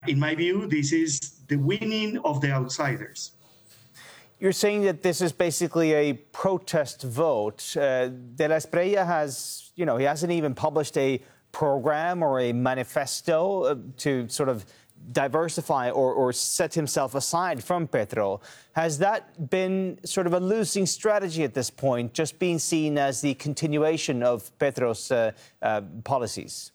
in my view, this is the winning of the outsiders. You're saying that this is basically a protest vote. De la Espriella has, he hasn't even published a program or a manifesto to sort of diversify or set himself aside from Petro. Has that been sort of a losing strategy at this point, just being seen as the continuation of Petro's policies?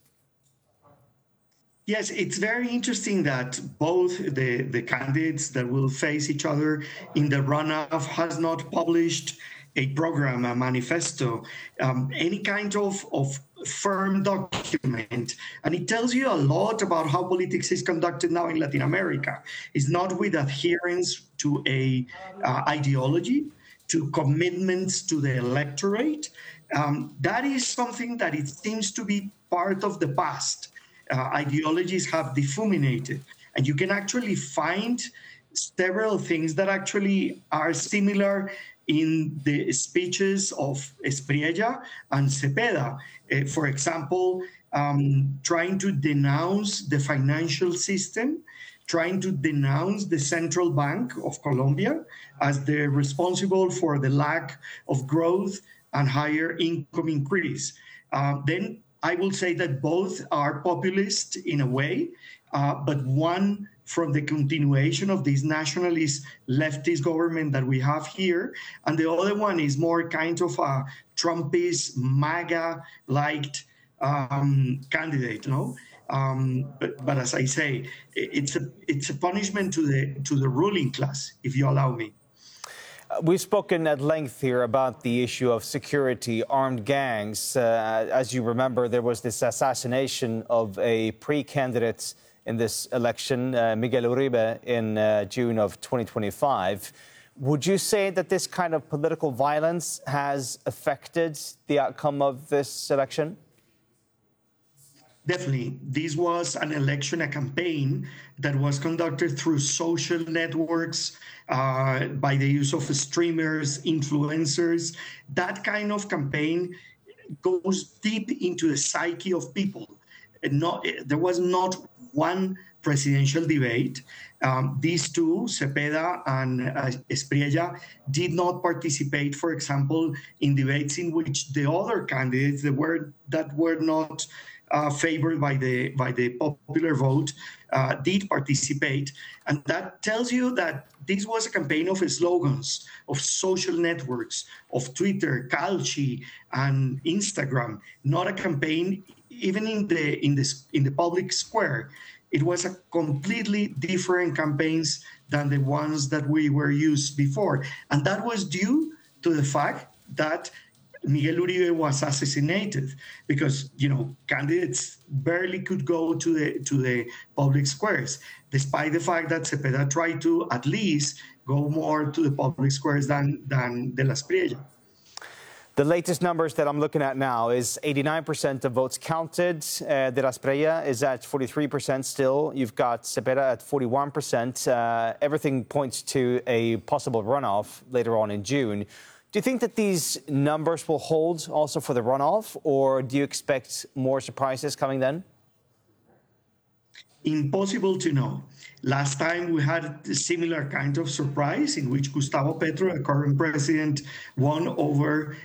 Yes, it's very interesting that both the candidates that will face each other in the runoff has not published a program, a manifesto, any kind of firm document. And it tells you a lot about how politics is conducted now in Latin America. It's not with adherence to a ideology, to commitments to the electorate. That is something that it seems to be part of the past. Ideologies have diffuminated, and you can actually find several things that actually are similar in the speeches of Espriella and Cepeda. For example, trying to denounce the financial system, trying to denounce the Central Bank of Colombia as the responsible for the lack of growth and higher income increase. Then I will say that both are populist in a way, but one from the continuation of this nationalist leftist government that we have here, and the other one is more kind of a Trumpist, MAGA-liked candidate, no? But as I say, it's a punishment to the ruling class, if you allow me. We've spoken at length here about the issue of security, armed gangs. As you remember, there was this assassination of a pre-candidate in this election, Miguel Uribe, in June of 2025. Would you say that this kind of political violence has affected the outcome of this election? Definitely. This was an election, a campaign that was conducted through social networks, by the use of streamers, influencers. That kind of campaign goes deep into the psyche of people. There was not one presidential debate. These two, Cepeda and Espriella, did not participate, for example, in debates in which the other candidates that were not favored by the popular vote did participate. And that tells you that this was a campaign of slogans, of social networks, of Twitter, Kalshi, and Instagram, not a campaign even in the public square. It was a completely different campaigns than the ones that we were used before. And that was due to the fact that Miguel Uribe was assassinated, because candidates barely could go to the public squares, despite the fact that Cepeda tried to at least go more to the public squares than De la Espriella. The latest numbers that I'm looking at now is 89% of votes counted. De la Espriella is at 43% still. You've got Cepeda at 41%. Everything points to a possible runoff later on in June. Do you think that these numbers will hold also for the runoff, or do you expect more surprises coming then? Impossible to know. Last time we had a similar kind of surprise in which Gustavo Petro, the current president, won over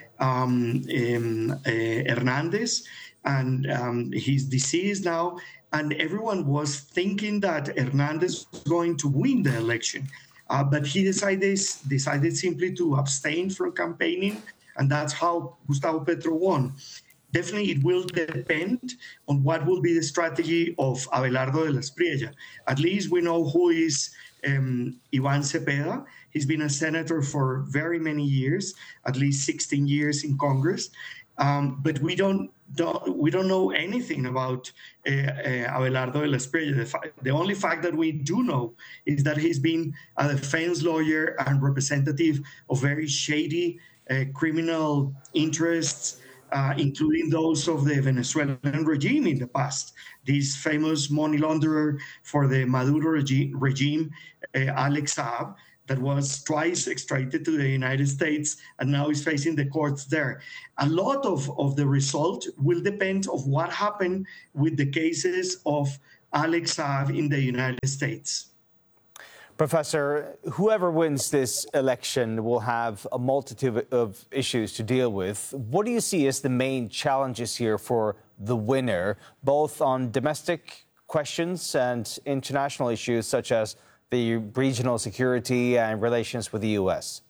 Hernandez, and he's deceased now, and everyone was thinking that Hernandez was going to win the election. But he decided simply to abstain from campaigning, and that's how Gustavo Petro won. Definitely, it will depend on what will be the strategy of Abelardo de la Espriella. At least we know who is Iván Cepeda. He's been a senator for very many years, at least 16 years in Congress. But we don't know anything about Abelardo de la Espriella. The only fact that we do know is that he's been a defense lawyer and representative of very shady criminal interests, including those of the Venezuelan regime in the past. This famous money launderer for the Maduro regime, Alex Saab, that was twice extradited to the United States and now is facing the courts there. A lot of the result will depend on what happened with the cases of Alex Saab in the United States. Professor, whoever wins this election will have a multitude of issues to deal with. What do you see as the main challenges here for the winner, both on domestic questions and international issues such as the regional security and relations with the U.S.?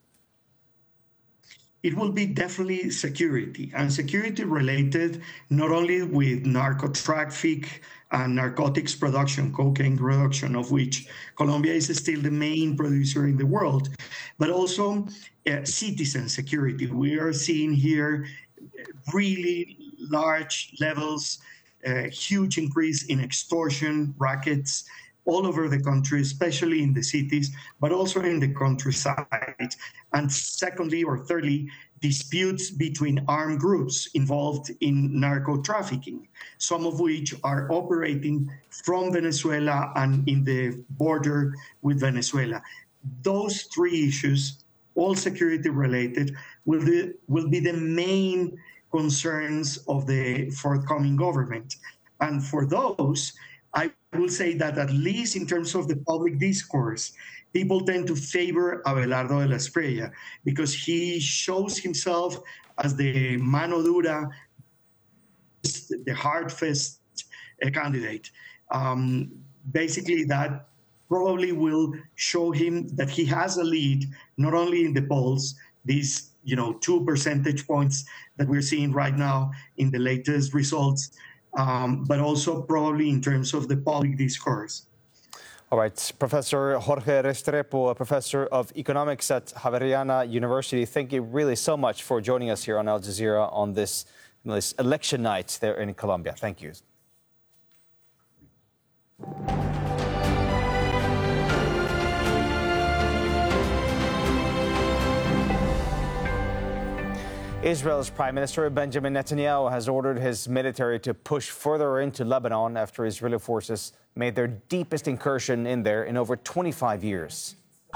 It will be definitely security, and security related not only with narco-traffic and narcotics production, cocaine production, of which Colombia is still the main producer in the world, but also citizen security. We are seeing here really large levels, huge increase in extortion rackets all over the country, especially in the cities, but also in the countryside. And secondly, or thirdly, disputes between armed groups involved in narco trafficking, some of which are operating from Venezuela and in the border with Venezuela. Those three issues, all security related, will be the main concerns of the forthcoming government. And for those, I will say that at least in terms of the public discourse, people tend to favor Abelardo de la Espriella because he shows himself as the mano dura, the hard-fist candidate. Basically, that probably will show him that he has a lead, not only in the polls, these 2 percentage points that we're seeing right now in the latest results, but also probably in terms of the public discourse. All right, Professor Jorge Restrepo, a professor of economics at Javeriana University, thank you really so much for joining us here on Al Jazeera on this election night there in Colombia. Thank you. Israel's Prime Minister Benjamin Netanyahu has ordered his military to push further into Lebanon after Israeli forces made their deepest incursion in there in over 25 years.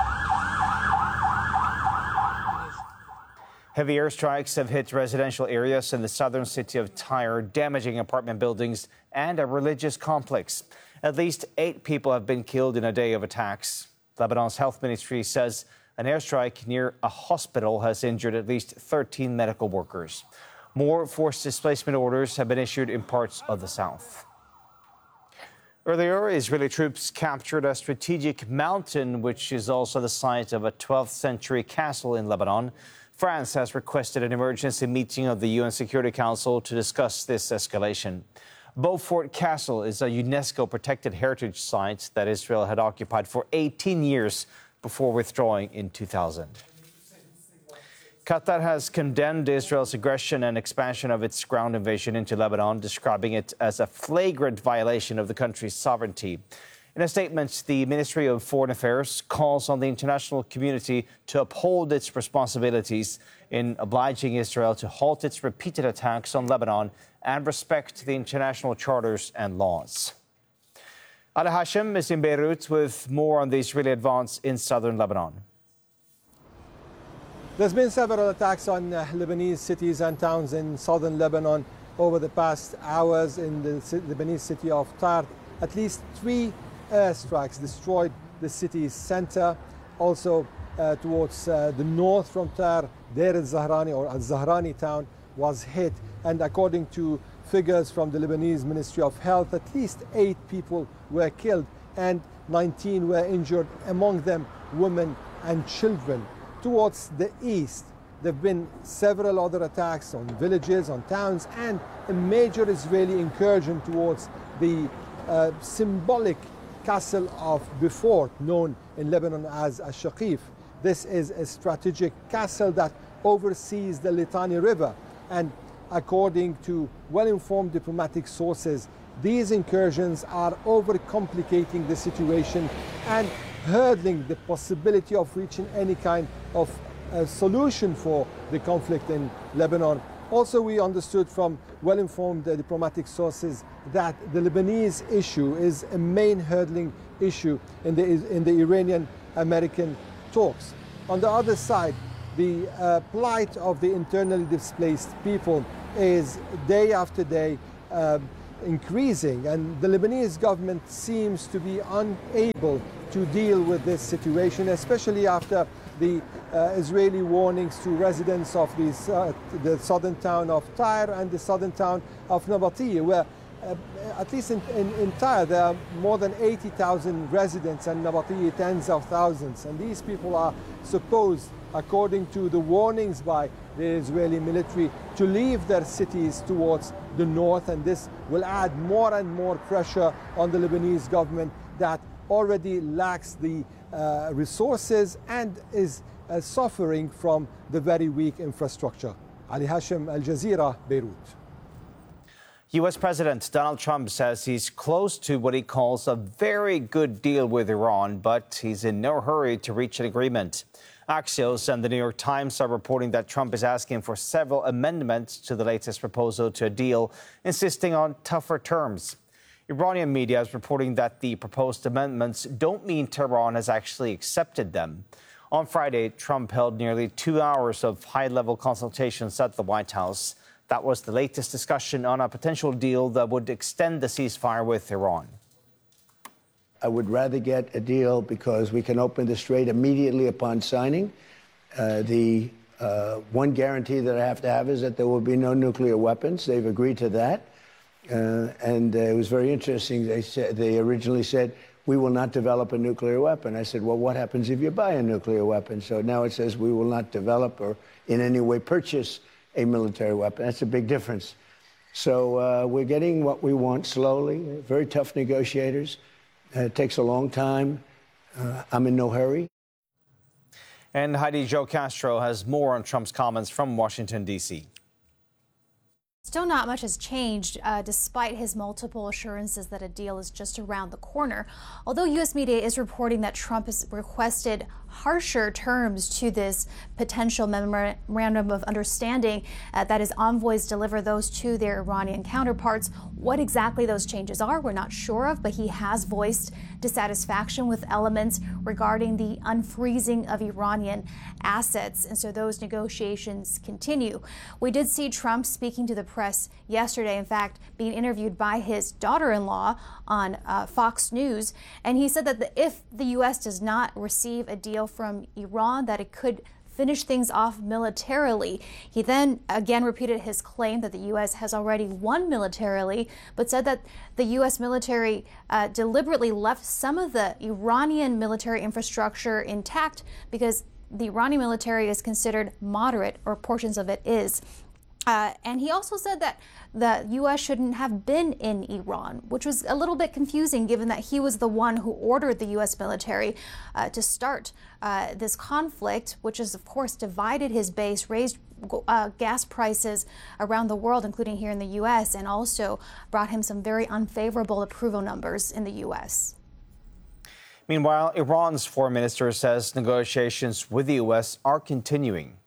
Heavy airstrikes have hit residential areas in the southern city of Tyre, damaging apartment buildings and a religious complex. At least 8 people have been killed in a day of attacks. Lebanon's health ministry says an airstrike near a hospital has injured at least 13 medical workers. More forced displacement orders have been issued in parts of the south. Earlier, Israeli troops captured a strategic mountain, which is also the site of a 12th century castle in Lebanon. France has requested an emergency meeting of the UN Security Council to discuss this escalation. Beaufort Castle is a UNESCO protected heritage site that Israel had occupied for 18 years before withdrawing in 2000. Qatar has condemned Israel's aggression and expansion of its ground invasion into Lebanon, describing it as a flagrant violation of the country's sovereignty. In a statement, the Ministry of Foreign Affairs calls on the international community to uphold its responsibilities in obliging Israel to halt its repeated attacks on Lebanon and respect the international charters and laws. Ali Hashem is in Beirut with more on the Israeli advance in southern Lebanon. There's been several attacks on Lebanese cities and towns in southern Lebanon over the past hours in the Lebanese city of Tyre. At least 3 airstrikes destroyed the city's center. Also towards the north from Tyre, Deir al-Zahrani or al-Zahrani town was hit. And according to figures from the Lebanese Ministry of Health, at least 8 people were killed and 19 were injured, among them women and children. Towards the east, there have been several other attacks on villages, on towns, and a major Israeli incursion towards the symbolic castle of Beaufort, known in Lebanon as Al-Shaqif. This is a strategic castle that oversees the Litani River, and according to well-informed diplomatic sources, these incursions are overcomplicating the situation and hurdling the possibility of reaching any kind of solution for the conflict in Lebanon. Also, we understood from well-informed diplomatic sources that the Lebanese issue is a main hurdling issue in the Iranian-American talks. On the other side, the plight of the internally displaced people is day after day increasing, and the Lebanese government seems to be unable to deal with this situation, especially after the Israeli warnings to residents of the southern town of Tyre and the southern town of Nabatea, where at least in Tyre there are more than 80,000 residents, and Nabatea tens of thousands. And these people are supposed, according to the warnings by the Israeli military, to leave their cities towards the north, and this will add more and more pressure on the Lebanese government that already lacks the resources and is suffering from the very weak infrastructure. Ali Hashim, Al Jazeera, Beirut. U.S. President Donald Trump says he's close to what he calls a very good deal with Iran, but he's in no hurry to reach an agreement. Axios and the New York Times are reporting that Trump is asking for several amendments to the latest proposal to a deal, insisting on tougher terms. Iranian media is reporting that the proposed amendments don't mean Tehran has actually accepted them. On Friday, Trump held nearly 2 hours of high-level consultations at the White House. That was the latest discussion on a potential deal that would extend the ceasefire with Iran. I would rather get a deal because we can open the strait immediately upon signing. The one guarantee that I have to have is that there will be no nuclear weapons. They've agreed to that. And it was very interesting. They originally said, we will not develop a nuclear weapon. I said, well, what happens if you buy a nuclear weapon? So now it says we will not develop or in any way purchase a military weapon. That's a big difference. So we're getting what we want slowly. Very tough negotiators. It takes a long time. I'm in no hurry. And Heidi Jo Castro has more on Trump's comments from Washington, D.C. Still not much has changed despite his multiple assurances that a deal is just around the corner. Although U.S. media is reporting that Trump has requested harsher terms to this potential memorandum of understanding, that his envoys deliver those to their Iranian counterparts. What exactly those changes are, we're not sure of, but he has voiced dissatisfaction with elements regarding the unfreezing of Iranian assets. And so those negotiations continue. We did see Trump speaking to the press yesterday, in fact, being interviewed by his daughter-in-law on Fox News. And he said that if the U.S. does not receive a deal from Iran, that it could finish things off militarily. He then again repeated his claim that the U.S. has already won militarily, but said that the U.S. military deliberately left some of the Iranian military infrastructure intact because the Iranian military is considered moderate, or portions of it is. And he also said that the U.S. shouldn't have been in Iran, which was a little bit confusing given that he was the one who ordered the U.S. military to start this conflict, which has, of course, divided his base, raised gas prices around the world, including here in the U.S., and also brought him some very unfavorable approval numbers in the U.S. Meanwhile, Iran's foreign minister says negotiations with the U.S. are continuing.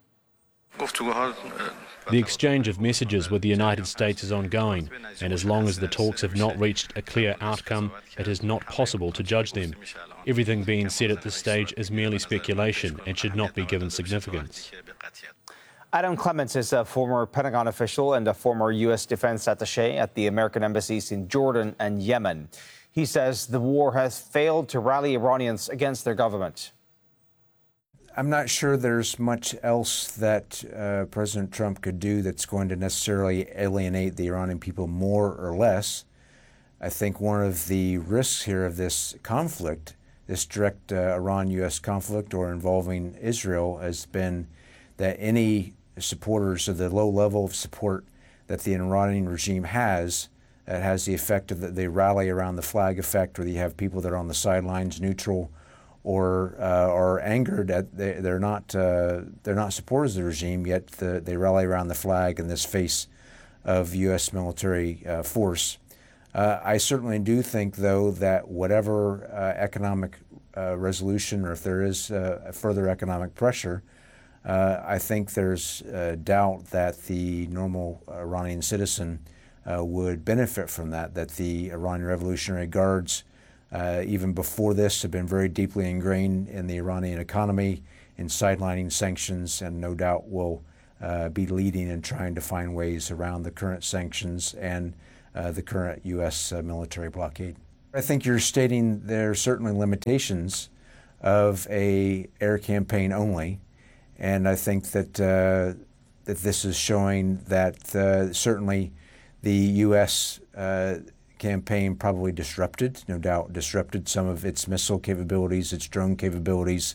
The exchange of messages with the United States is ongoing, and as long as the talks have not reached a clear outcome, it is not possible to judge them. Everything being said at this stage is merely speculation and should not be given significance. Adam Clements is a former Pentagon official and a former U.S. defense attaché at the American embassies in Jordan and Yemen. He says the war has failed to rally Iranians against their government. I'm not sure there's much else that President Trump could do that's going to necessarily alienate the Iranian people more or less. I think one of the risks here of this conflict, this direct Iran-U.S. conflict or involving Israel, has been that any supporters of the low level of support that the Iranian regime has, it has the effect of that they rally around the flag effect, where you have people that are on the sidelines, neutral, or are angered at they're not supporters of the regime, yet they rally around the flag in this face of U.S. military force. I certainly do think, though, that whatever economic resolution, or if there is further economic pressure, I think there's doubt that the normal Iranian citizen would benefit from that, that the Iranian Revolutionary Guards even before this have been very deeply ingrained in the Iranian economy, in sidelining sanctions, and no doubt will be leading and trying to find ways around the current sanctions and the current U.S. Military blockade. I think you're stating there are certainly limitations of a air campaign only, and I think that that this is showing that certainly the U.S. Campaign probably no doubt disrupted some of its missile capabilities, its drone capabilities,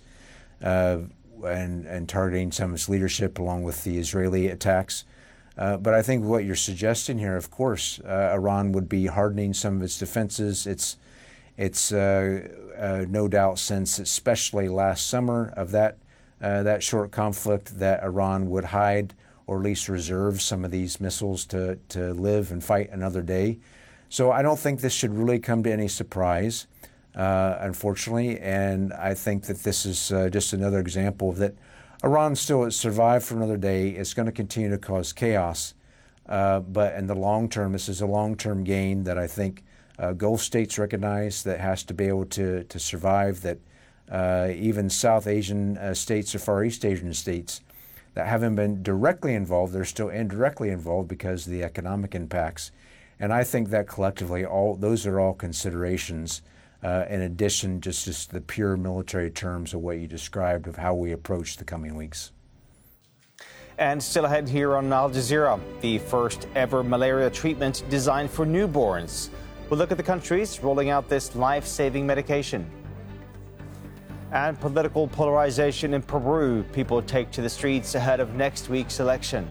and targeting some of its leadership along with the Israeli attacks. But I think what you're suggesting here, of course, Iran would be hardening some of its defenses. It's no doubt since especially last summer of that short conflict that Iran would hide or at least reserve some of these missiles to live and fight another day. So I don't think this should really come to any surprise, unfortunately, and I think that this is just another example of that Iran still has survived for another day. It's going to continue to cause chaos, but in the long term, this is a long-term gain that I think Gulf states recognize that has to be able to survive, that even South Asian states or Far East Asian states that haven't been directly involved, they're still indirectly involved because of the economic impacts. And I think that collectively, those are all considerations in addition just the pure military terms of what you described of how we approach the coming weeks. And still ahead here on Al Jazeera, the first ever malaria treatment designed for newborns. We'll look at the countries rolling out this life-saving medication. And political polarization in Peru. People take to the streets ahead of next week's election.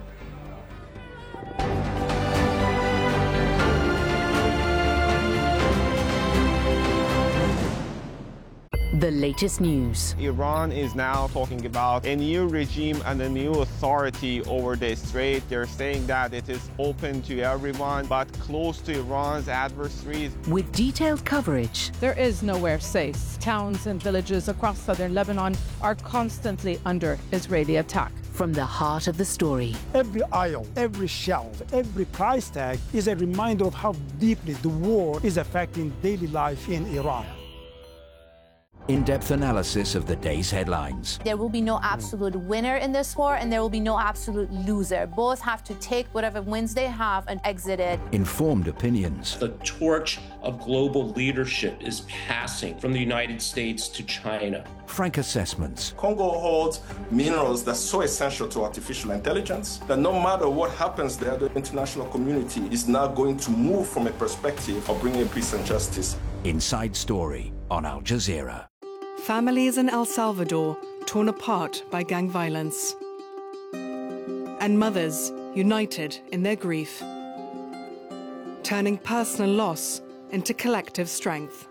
The latest news. Iran is now talking about a new regime and a new authority over the strait. They're saying that it is open to everyone, but close to Iran's adversaries. With detailed coverage. There is nowhere safe. Towns and villages across southern Lebanon are constantly under Israeli attack. From the heart of the story. Every aisle, every shelf, every price tag is a reminder of how deeply the war is affecting daily life in Iran. In-depth analysis of the day's headlines. There will be no absolute winner in this war, and there will be no absolute loser. Both have to take whatever wins they have and exit it. Informed opinions. The torch of global leadership is passing from the United States to China. Frank assessments. Congo holds minerals that's so essential to artificial intelligence that no matter what happens there, the international community is now going to move from a perspective of bringing peace and justice. Inside Story on Al Jazeera. Families in El Salvador torn apart by gang violence. And mothers united in their grief. Turning personal loss into collective strength.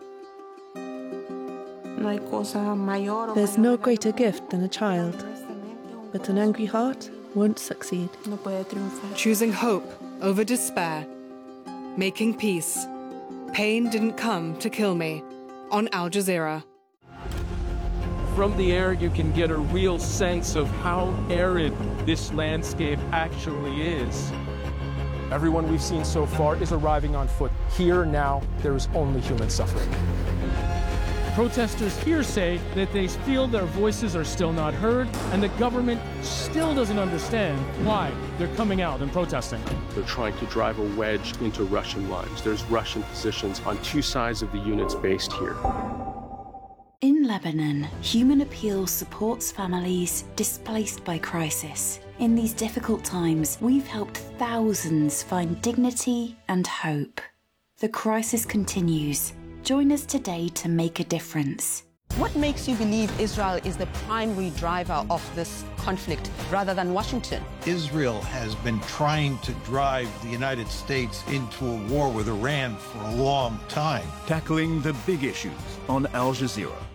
There's no greater gift than a child, but an angry heart won't succeed. Choosing hope over despair. Making peace. Pain didn't come to kill me. On Al Jazeera. From the air, you can get a real sense of how arid this landscape actually is. Everyone we've seen so far is arriving on foot. Here now, there is only human suffering. Protesters here say that they feel their voices are still not heard, and the government still doesn't understand why they're coming out and protesting. They're trying to drive a wedge into Russian lines. There's Russian positions on two sides of the units based here. In Lebanon, Human Appeal supports families displaced by crisis. In these difficult times, we've helped thousands find dignity and hope. The crisis continues. Join us today to make a difference. What makes you believe Israel is the primary driver of this conflict rather than Washington? Israel has been trying to drive the United States into a war with Iran for a long time. Tackling the big issues on Al Jazeera.